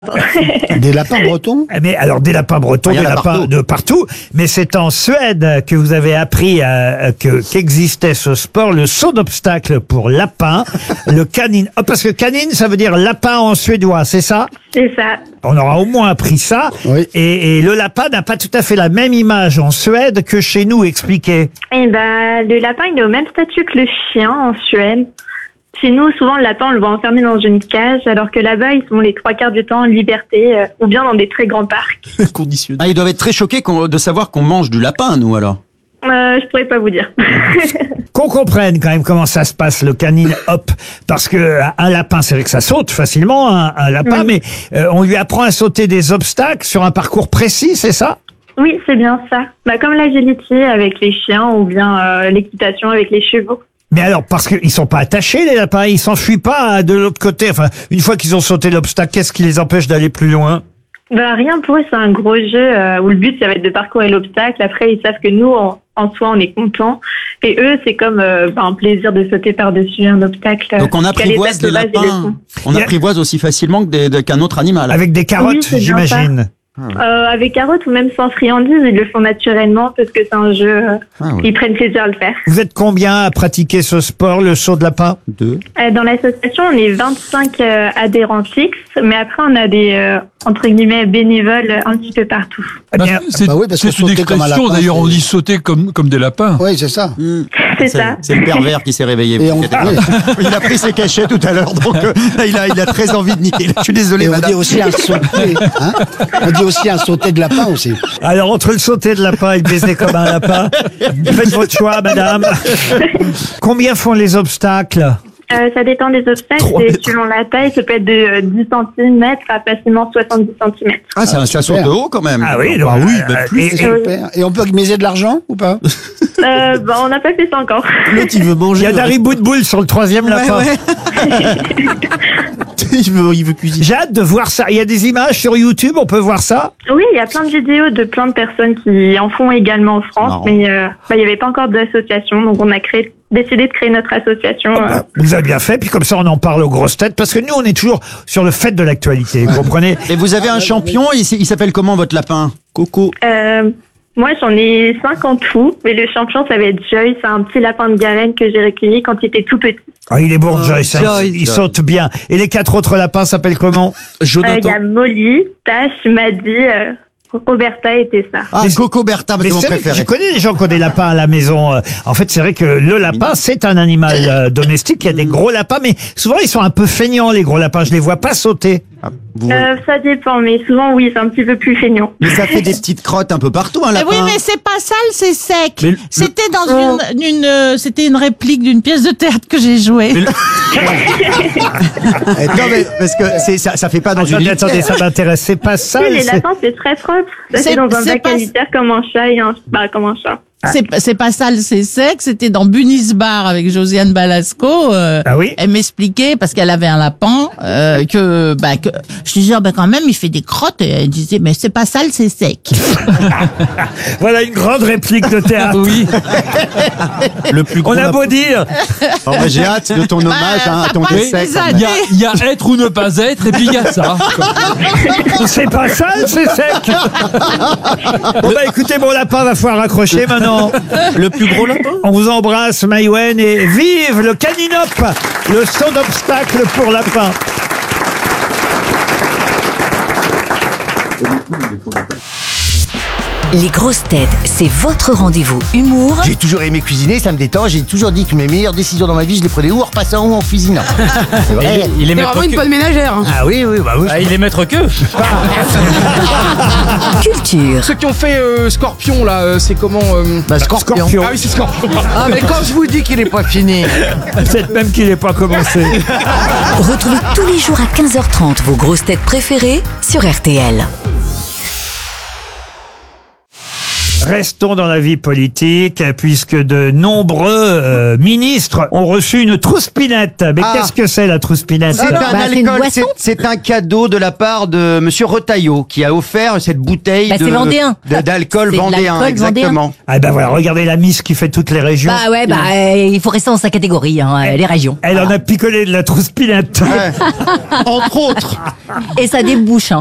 Des lapins bretons? Mais alors des lapins bretons, des lapins de partout. Mais c'est en Suède que vous avez appris qu'existait ce sport, le saut d'obstacle pour lapin, le canine. Oh, parce que canine, ça veut dire lapin en suédois, c'est ça? C'est ça. On aura au moins appris ça. Oui. Et le lapin n'a pas tout à fait la même image en Suède que chez nous, expliquez. Et le lapin, il est au même statut que le chien en Suède. Chez nous, souvent, le lapin, on le voit enfermé dans une cage, alors que là-bas, ils sont les 3/4 du temps en liberté, ou bien dans des très grands parcs. Conditionné. Ah, ils doivent être très choqués de savoir qu'on mange du lapin, nous, alors. Je pourrais pas vous dire. Qu'on comprenne quand même comment ça se passe, le canine hop. Parce que un lapin, c'est vrai que ça saute facilement, un lapin, mais on lui apprend à sauter des obstacles sur un parcours précis, c'est ça? Oui, c'est bien ça. Comme l'agility avec les chiens, ou bien l'équitation avec les chevaux. Mais alors, parce qu'ils sont pas attachés, les lapins, ils s'enfuient pas de l'autre côté. Enfin, une fois qu'ils ont sauté l'obstacle, qu'est-ce qui les empêche d'aller plus loin? Rien pour eux, c'est un gros jeu où le but, ça va être de parcourir l'obstacle. Après, ils savent que nous, en soi, on est contents. Et eux, c'est comme un plaisir de sauter par-dessus un obstacle. Donc on apprivoise les lapins. On apprivoise aussi facilement qu'un autre animal. Avec des carottes, oui, j'imagine. Avec carottes ou même sans friandises, ils le font naturellement parce que c'est un jeu, ils prennent plaisir à le faire. Vous êtes combien à pratiquer ce sport, le saut de lapin? 2. Dans l'association, on est 25 adhérents fixes, mais après on a des, entre guillemets, bénévoles un petit peu partout. C'est oui, parce que c'est une sauter comme un expression, lapin, d'ailleurs, on c'est- dit sauter comme des lapins. Oui, c'est ça. C'est ça. C'est le pervers qui s'est réveillé. Et on, Il a pris ses cachets tout à l'heure, donc il a très envie de niquer. Je suis désolé, et on madame. dit aussi un sauté, hein. On dit aussi un sauté de lapin aussi. Alors, entre le sauter de lapin et le baiser comme un lapin, faites votre choix, madame. Combien font les obstacles? Ça dépend des obstacles, c'est selon la taille, ça peut être de 10 cm à facilement 70 cm. Ah, ça saute de haut quand même. Ah oui, bah oui, et- C'est super. Et on peut miser de l'argent ou pas? On n'a pas fait ça encore. L'autre, il veut il manger. y a Dari Boudboul sur le 3e lapin. il veut cuisiner. J'ai hâte de voir ça. Il y a des images sur YouTube, on peut voir ça? Oui, il y a plein de vidéos de plein de personnes qui en font également en France, Marrant. mais il n'y avait pas encore d'association, donc on a décidé de créer notre association. Vous avez bien fait, puis comme ça on en parle aux grosses têtes, parce que nous on est toujours sur le fait de l'actualité, vous comprenez? Et vous avez un champion, il s'appelle comment votre lapin? Coco. Moi, j'en ai 5 en tout, mais le champion, ça va être Joy. C'est un petit lapin de Garenne que j'ai recueilli quand il était tout petit. Ah, il est bon, Joyce, Joyce. il saute bien. Et les 4 autres lapins s'appellent comment? Il y a Molly, Tash, Maddy, Roberta et Tessa. Ah, Coco Bertha, Mais c'est mon c'est vrai que je préféré. connais des gens qui ont des lapins à la maison. En fait, c'est vrai que le lapin, c'est un animal domestique. Il y a des gros lapins, mais souvent ils sont un peu feignants, les gros lapins. Je les vois pas sauter. Ça dépend, mais souvent, oui, c'est un petit peu plus feignant. Mais ça fait des petites crottes un peu partout, un lapin. Oui, mais c'est pas sale, c'est sec. Mais C'était dans c'était une réplique d'une pièce de théâtre que j'ai jouée. Non, mais parce que ça fait pas dans une Attendez, ça m'intéresse. C'est pas ça. Les lapins, c'est très propre. Ça, c'est dans un c'est bac pas- sanitaire comme un chat et comme un chat. C'est pas sale, c'est sec. C'était dans Bunis Bar avec Josiane Balasco. Ah oui? Elle m'expliquait parce qu'elle avait un lapin que je disais quand même il fait des crottes et elle disait mais c'est pas sale, c'est sec. Voilà une grande réplique de théâtre. Oui. Le plus gros. On a beau dire. Oh, bah, j'ai hâte de ton hommage à ton pas décès. des quand même. années. Il y a être ou ne pas être, et puis il y a ça. C'est pas sale, c'est sec. Bon bah écoutez, mon lapin va falloir raccrocher maintenant. Le plus gros lapin? On vous embrasse, Maïwen, et vive le caninop, le saut d'obstacle pour lapin. Les grosses têtes, c'est votre rendez-vous humour J'ai toujours aimé cuisiner, ça me détend. J'ai toujours dit que mes meilleures décisions dans ma vie, je les prenais ou en repassant ou en cuisinant. C'est vrai. Il est C'est vraiment une bonne ménagère. hein. Ah oui, bah oui. Il est maître que. culture. Ceux qui ont fait Scorpion, là, c'est comment Scorpion. Ah oui, c'est Scorpion. Ah, mais quand je vous dis qu'il est pas fini. Peut-être même qu'il n'est pas commencé. Retrouvez tous les jours à 15h30 vos grosses têtes préférées sur RTL. Restons dans la vie politique, puisque de nombreux ministres ont reçu une trouspinette. Mais Ah. qu'est-ce que c'est la trouspinette? C'est un c'est une alcool, boisson. c'est un cadeau de la part de Monsieur Retailleau qui a offert cette bouteille Bah, c'est vendéen. d'alcool C'est de vendéen, l'alcool exactement. Ah ben voilà, regardez la Miss qui fait toutes les régions. Bah ouais, il faut rester dans sa catégorie, hein, les régions. Elle en a picolé de la trouspinette. Ouais. Entre autres. Et ça débouche, hein.